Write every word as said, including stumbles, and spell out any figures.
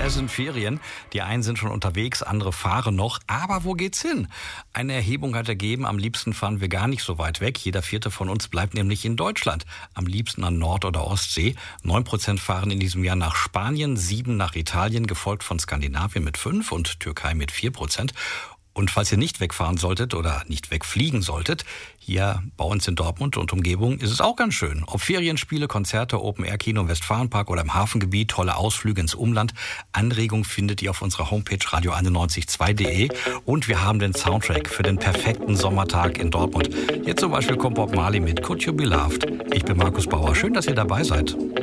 Es sind Ferien. Die einen sind schon unterwegs, andere fahren noch. Aber wo geht's hin? Eine Erhebung hat ergeben, am liebsten fahren wir gar nicht so weit weg. Jeder Vierte von uns bleibt nämlich in Deutschland. Am liebsten an Nord- oder Ostsee. Neun Prozent fahren in diesem Jahr nach Spanien, sieben nach Italien, gefolgt von Skandinavien mit fünf und Türkei mit vier Prozent. Und falls ihr nicht wegfahren solltet oder nicht wegfliegen solltet, hier bei uns in Dortmund und Umgebung ist es auch ganz schön. Ob Ferienspiele, Konzerte, Open-Air-Kino im Westfalenpark oder im Hafengebiet, tolle Ausflüge ins Umland. Anregungen findet ihr auf unserer Homepage radio einundneunzig Komma zwei punkt de. Und wir haben den Soundtrack für den perfekten Sommertag in Dortmund. Jetzt zum Beispiel kommt Bob Marley mit Could You Be Loved. Ich bin Markus Bauer. Schön, dass ihr dabei seid.